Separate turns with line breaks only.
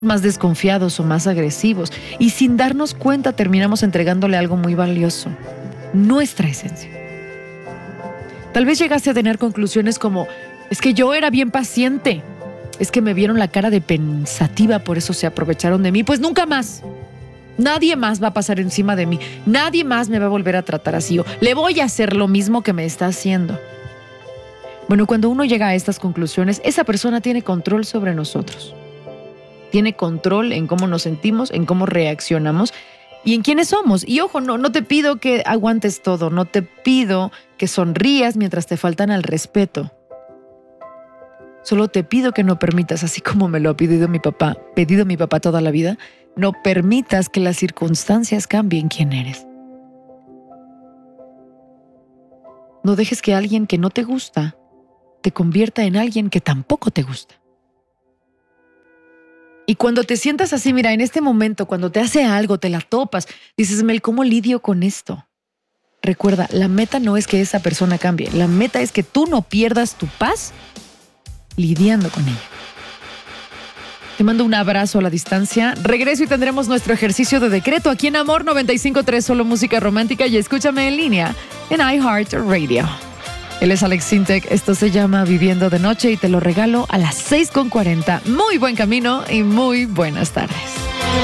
más desconfiados o más agresivos. Y sin darnos cuenta terminamos entregándole algo muy valioso, nuestra esencia. Tal vez llegaste a tener conclusiones como, es que yo era bien paciente, es que me vieron la cara de pensativa, por eso se aprovecharon de mí. Pues nunca más. Nadie más va a pasar encima de mí. Nadie más me va a volver a tratar así. O le voy a hacer lo mismo que me está haciendo. Bueno, cuando uno llega a estas conclusiones, esa persona tiene control sobre nosotros. Tiene control en cómo nos sentimos, en cómo reaccionamos y en quiénes somos. Y ojo, no te pido que aguantes todo, no te pido que sonrías mientras te faltan al respeto. Solo te pido que no permitas, así como me lo ha pedido mi papá toda la vida, no permitas que las circunstancias cambien quién eres. No dejes que alguien que no te gusta te convierta en alguien que tampoco te gusta. Y cuando te sientas así, mira, en este momento, cuando te hace algo, te la topas, dices, Mel, ¿cómo lidio con esto? Recuerda, la meta no es que esa persona cambie. La meta es que tú no pierdas tu paz lidiando con ella. Te mando un abrazo a la distancia. Regreso y tendremos nuestro ejercicio de decreto aquí en Amor 95.3, solo música romántica, y escúchame en línea en iHeartRadio. Él es Alex Sintek, esto se llama Viviendo de Noche y te lo regalo a las 6:40. Muy buen camino y muy buenas tardes.